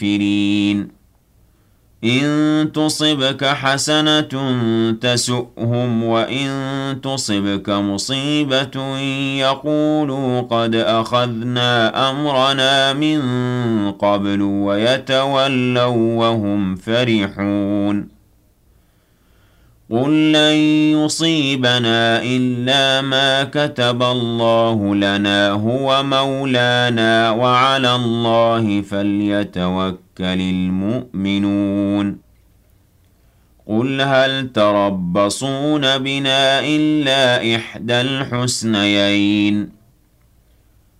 الكافرين إن تصبك حسنة تسؤهم وإن تصبك مصيبة يقولوا قد أخذنا أمرنا من قبل ويتولوا وهم فرحون قل لن يصيبنا إلا ما كتب الله لنا هو مولانا وعلى الله فليتوكل المؤمنون قل هل تربصون بنا إلا إحدى الحسنيين